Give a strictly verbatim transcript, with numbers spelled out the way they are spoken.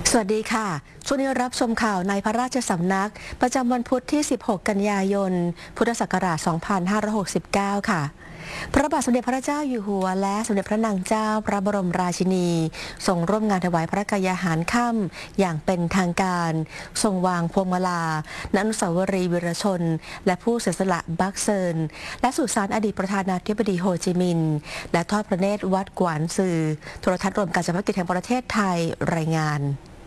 สวัสดีค่ะช่วงนี้รับชมข่าวในพระราชสำนักประจำวันพุธที่ สิบหก กันยายน พุทธศักราช สองพันห้าร้อยหกสิบเก้า ค่ะ พระบาทสมเด็จพระเจ้าอยู่หัวและสมเด็จพระนางเจ้าพระบรมราชินีทรงร่วมงานถวายพระกายาหารค่ำอย่างเป็นทางการทรงวางพวงมาลาณอนุสาวรีย์วีรชน และผู้เสียสละบักเซินและสุสานอดีตประธานาธิบดีโฮจิมินห์และทอดพระเนตรวัดกวานซือโทรทัศน์รวมการเฉพาะกิจแห่งประเทศไทยรายงาน